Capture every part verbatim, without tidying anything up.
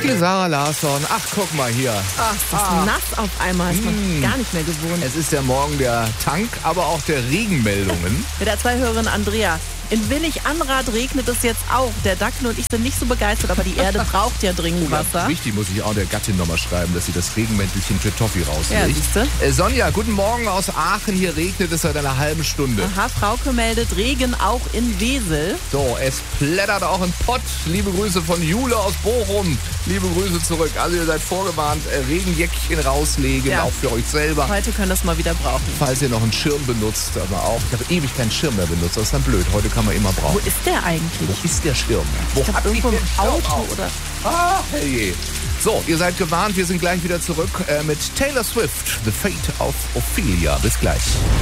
Die Sarah Larsson. Ach, guck mal hier. Ach, es ist Ah. nass auf einmal. Das ist man gar nicht mehr gewohnt. Es ist der Morgen der Tank, aber auch der Regenmeldungen. Mit der Zwei-Hörerin Andrea. In Willig-Anrath regnet es jetzt auch. Der Dackel und ich sind nicht so begeistert, aber die Erde braucht ja dringend Wasser. Wichtig, muss ich auch der Gattin nochmal schreiben, dass sie das Regenmäntelchen für Toffi Ja, rauslegt. siehste. äh, Sonja, guten Morgen aus Aachen. Hier regnet es seit einer halben Stunde. Aha, Frauke meldet Regen auch in Wesel. So, es plättert auch im Pott. Liebe Grüße von Jule aus Bochum. Liebe Grüße zurück. Also ihr seid vorgewarnt, äh, Regenjäckchen rauslegen, Ja. auch für euch selber. Heute können wir es mal wieder brauchen. Falls ihr noch einen Schirm benutzt, aber auch, ich habe ewig keinen Schirm mehr benutzt. Das ist dann blöd. Heute kann man immer Wo brauchen. ist der eigentlich? Wo ist der Schirm? Wo Ich glaube, hab ich irgendwo den im Schirm Auto auf? oder... Ah, herrje. So, ihr seid gewarnt. Wir sind gleich wieder zurück äh, mit Taylor Swift. The Fate of Ophelia. Bis gleich.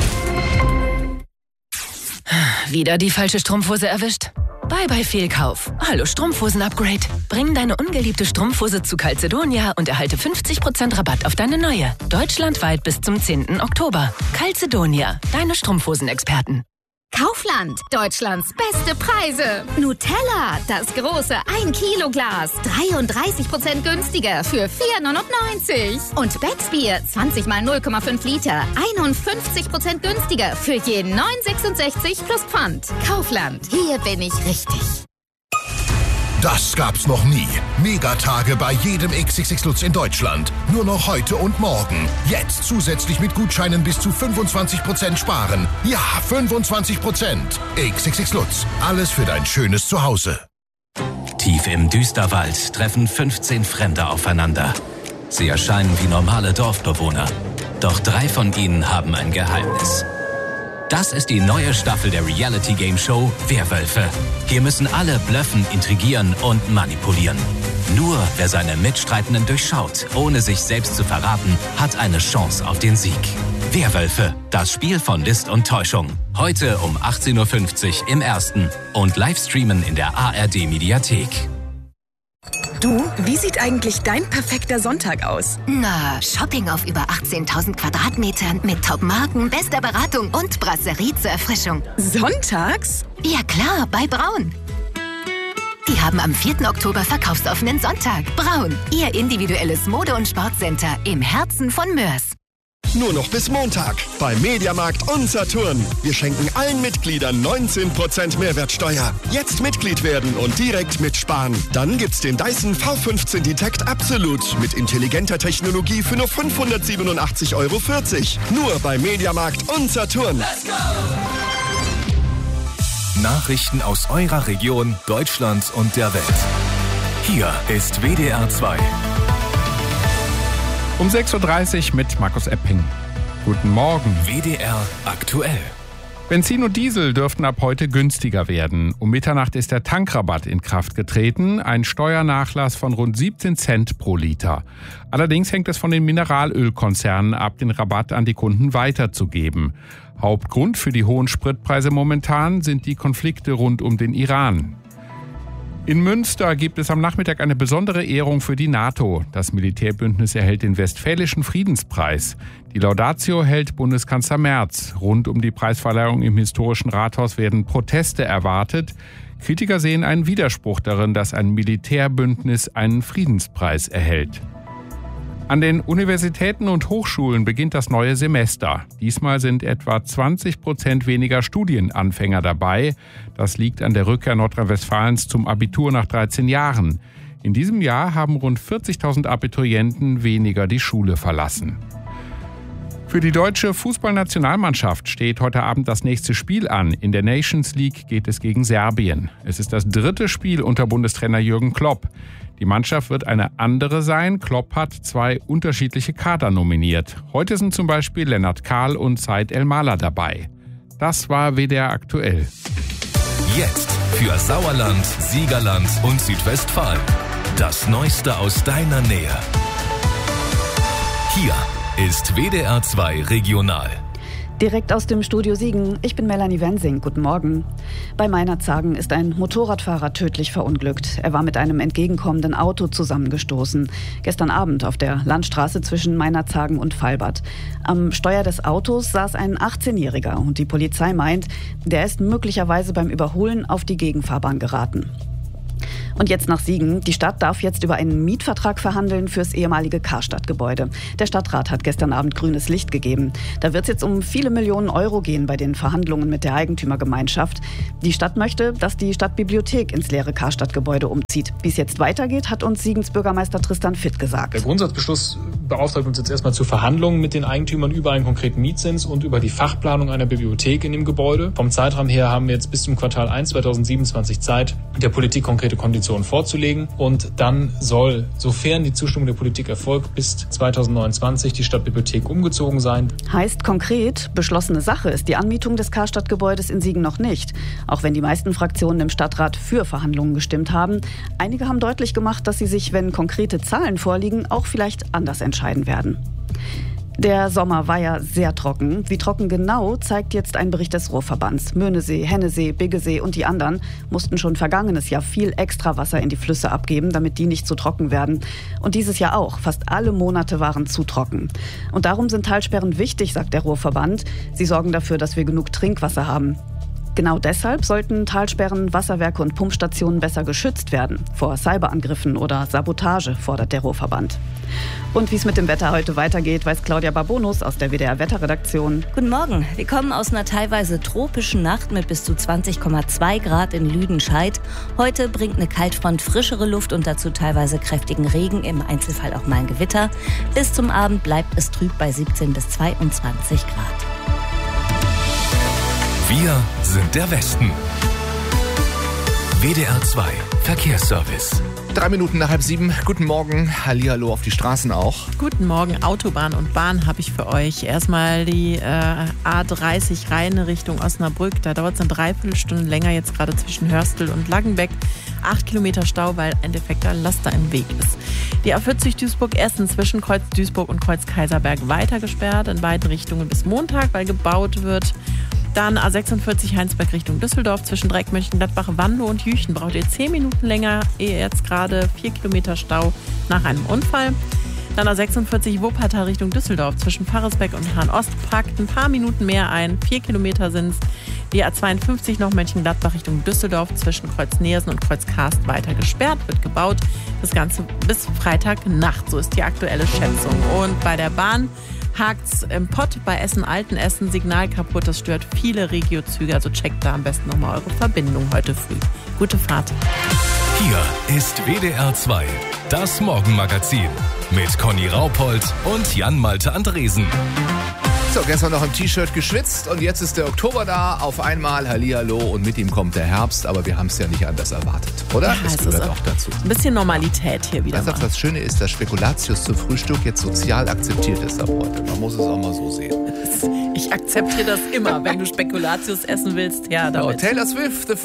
Wieder die falsche Strumpfhose erwischt? Bye bye Fehlkauf. Hallo Strumpfhosen-Upgrade. Bring deine ungeliebte Strumpfhose zu Calzedonia und erhalte fünfzig Prozent Rabatt auf deine neue. Deutschlandweit bis zum zehnten Oktober. Calzedonia, deine Strumpfhosen-Experten. Kaufland, Deutschlands beste Preise. Nutella, das große ein Kilo Glas, dreiunddreißig Prozent günstiger für vier neunundneunzig. Und Becksbier, zwanzig mal null Komma fünf Liter, einundfünfzig Prozent günstiger für je neun sechsundsechzig plus Pfand. Kaufland, hier bin ich richtig. Das gab's noch nie. Megatage bei jedem X X X Lutz in Deutschland. Nur noch heute und morgen. Jetzt zusätzlich mit Gutscheinen bis zu fünfundzwanzig Prozent sparen. Ja, fünfundzwanzig Prozent. X X X Lutz. Alles für dein schönes Zuhause. Tief im Düsterwald treffen fünfzehn Fremde aufeinander. Sie erscheinen wie normale Dorfbewohner. Doch drei von ihnen haben ein Geheimnis. Das ist die neue Staffel der Reality-Game-Show Werwölfe. Hier müssen alle blöffen, intrigieren und manipulieren. Nur wer seine Mitstreitenden durchschaut, ohne sich selbst zu verraten, hat eine Chance auf den Sieg. Werwölfe, das Spiel von List und Täuschung. Heute um achtzehn Uhr fünfzig im Ersten und Livestreamen in der A R D-Mediathek. Du, wie sieht eigentlich dein perfekter Sonntag aus? Na, Shopping auf über achtzehntausend Quadratmetern mit Top-Marken, bester Beratung und Brasserie zur Erfrischung. Sonntags? Ja klar, bei Braun. Die haben am vierten Oktober verkaufsoffenen Sonntag. Braun, ihr individuelles Mode- und Sportcenter im Herzen von Mörs. Nur noch bis Montag bei Mediamarkt und Saturn. Wir schenken allen Mitgliedern neunzehn Prozent Mehrwertsteuer. Jetzt Mitglied werden und direkt mitsparen. Dann gibt's den Dyson V fünfzehn Detect Absolute mit intelligenter Technologie für nur fünfhundertsiebenundachtzig Euro vierzig. Nur bei Mediamarkt und Saturn. Let's go! Nachrichten aus eurer Region, Deutschland und der Welt. Hier ist W D R zwei. Um sechs Uhr dreißig mit Markus Epping. Guten Morgen. W D R aktuell. Benzin und Diesel dürften ab heute günstiger werden. Um Mitternacht ist der Tankrabatt in Kraft getreten, ein Steuernachlass von rund siebzehn Cent pro Liter. Allerdings hängt es von den Mineralölkonzernen ab, den Rabatt an die Kunden weiterzugeben. Hauptgrund für die hohen Spritpreise momentan sind die Konflikte rund um den Iran. In Münster gibt es am Nachmittag eine besondere Ehrung für die NATO. Das Militärbündnis erhält den Westfälischen Friedenspreis. Die Laudatio hält Bundeskanzler Merz. Rund um die Preisverleihung im historischen Rathaus werden Proteste erwartet. Kritiker sehen einen Widerspruch darin, dass ein Militärbündnis einen Friedenspreis erhält. An den Universitäten und Hochschulen beginnt das neue Semester. Diesmal sind etwa zwanzig Prozent weniger Studienanfänger dabei. Das liegt an der Rückkehr Nordrhein-Westfalens zum Abitur nach dreizehn Jahren. In diesem Jahr haben rund vierzigtausend Abiturienten weniger die Schule verlassen. Für die deutsche Fußballnationalmannschaft steht heute Abend das nächste Spiel an. In der Nations League geht es gegen Serbien. Es ist das dritte Spiel unter Bundestrainer Jürgen Klopp. Die Mannschaft wird eine andere sein. Klopp hat zwei unterschiedliche Kader nominiert. Heute sind zum Beispiel Lennart Kahl und Said El-Mala dabei. Das war W D R aktuell. Jetzt für Sauerland, Siegerland und Südwestfalen. Das Neueste aus deiner Nähe. Hier ist W D R zwei Regional. Direkt aus dem Studio Siegen. Ich bin Melanie Wensing. Guten Morgen. Bei Meinerzhagen ist ein Motorradfahrer tödlich verunglückt. Er war mit einem entgegenkommenden Auto zusammengestoßen. Gestern Abend auf der Landstraße zwischen Meinerzhagen und Feilbad. Am Steuer des Autos saß ein achtzehnjähriger und die Polizei meint, der ist möglicherweise beim Überholen auf die Gegenfahrbahn geraten. Und jetzt nach Siegen. Die Stadt darf jetzt über einen Mietvertrag verhandeln fürs ehemalige Karstadt-Gebäude. Der Stadtrat hat gestern Abend grünes Licht gegeben. Da wird es jetzt um viele Millionen Euro gehen bei den Verhandlungen mit der Eigentümergemeinschaft. Die Stadt möchte, dass die Stadtbibliothek ins leere Karstadt-Gebäude umzieht. Wie es jetzt weitergeht, hat uns Siegens Bürgermeister Tristan Fitt gesagt. Der Grundsatzbeschluss beauftragt uns jetzt erstmal zu Verhandlungen mit den Eigentümern über einen konkreten Mietzins und über die Fachplanung einer Bibliothek in dem Gebäude. Vom Zeitrahmen her haben wir jetzt bis zum Quartal eins zweitausendsiebenundzwanzig Zeit, der Politik konkrete Konditionen vorzulegen. Und dann soll, sofern die Zustimmung der Politik erfolgt, bis zweitausendneunundzwanzig die Stadtbibliothek umgezogen sein. Heißt konkret, beschlossene Sache ist die Anmietung des Karstadt-Gebäudes in Siegen noch nicht. Auch wenn die meisten Fraktionen im Stadtrat für Verhandlungen gestimmt haben. Einige haben deutlich gemacht, dass sie sich, wenn konkrete Zahlen vorliegen, auch vielleicht anders entscheiden werden. Der Sommer war ja sehr trocken. Wie trocken genau, zeigt jetzt ein Bericht des Ruhrverbands. Möhnesee, Hennesee, Biggesee und die anderen mussten schon vergangenes Jahr viel extra Wasser in die Flüsse abgeben, damit die nicht zu trocken werden. Und dieses Jahr auch. Fast alle Monate waren zu trocken. Und darum sind Talsperren wichtig, sagt der Ruhrverband. Sie sorgen dafür, dass wir genug Trinkwasser haben. Genau deshalb sollten Talsperren, Wasserwerke und Pumpstationen besser geschützt werden. Vor Cyberangriffen oder Sabotage, fordert der Ruhrverband. Und wie es mit dem Wetter heute weitergeht, weiß Claudia Barbonus aus der W D R-Wetterredaktion. Guten Morgen. Wir kommen aus einer teilweise tropischen Nacht mit bis zu zwanzig Komma zwei Grad in Lüdenscheid. Heute bringt eine Kaltfront frischere Luft und dazu teilweise kräftigen Regen, im Einzelfall auch mal ein Gewitter. Bis zum Abend bleibt es trüb bei siebzehn bis zweiundzwanzig Grad. Wir sind der Westen. W D R zwei Verkehrsservice. Drei Minuten nach halb sieben. Guten Morgen. Hallihallo auf die Straßen auch. Guten Morgen. Autobahn und Bahn habe ich für euch. Erstmal die äh, A dreißig rein Richtung Osnabrück. Da dauert es eine Dreiviertelstunde länger jetzt gerade zwischen Hörstel und Langenbeck. Acht Kilometer Stau, weil ein defekter Laster im Weg ist. Die A vierzig Duisburg Essen zwischen Kreuz Duisburg und Kreuz Kaiserberg weiter gesperrt. In beiden Richtungen bis Montag, weil gebaut wird. Dann A sechsundvierzig Heinsberg Richtung Düsseldorf zwischen Dreieck, Mönchengladbach, Wanlo und Jüchen. Braucht ihr zehn Minuten länger, ehe jetzt gerade vier Kilometer Stau nach einem Unfall. Dann A sechsundvierzig Wuppertal Richtung Düsseldorf zwischen Pfarrersbeck und Hahn-Ost packt ein paar Minuten mehr ein. Vier Kilometer sind es. Die A zweiundfünfzig noch Mönchengladbach Richtung Düsseldorf zwischen Kreuz Neersen und Kreuz Karst weiter gesperrt, wird gebaut. Das Ganze bis Freitagnacht, so ist die aktuelle Schätzung. Und bei der Bahn hakt's im Pott bei Essen-Altenessen, Signal kaputt, das stört viele Regiozüge, also checkt da am besten nochmal eure Verbindung heute früh. Gute Fahrt. Hier ist W D R zwei, das Morgenmagazin mit Conny Raupold und Jan-Malte Andresen. So, gestern noch im T-Shirt geschwitzt und jetzt ist der Oktober da. Auf einmal Hallihallo und mit ihm kommt der Herbst, aber wir haben es ja nicht anders erwartet, oder? Ja, das gehört auch dazu. Ein bisschen Normalität hier wieder. Weißt du, das Schöne ist, dass Spekulatius zum Frühstück jetzt sozial akzeptiert ist ab heute. Man muss es auch mal so sehen. Ich akzeptiere das immer. Wenn du Spekulatius essen willst, ja, damit. So, Taylor Swift, The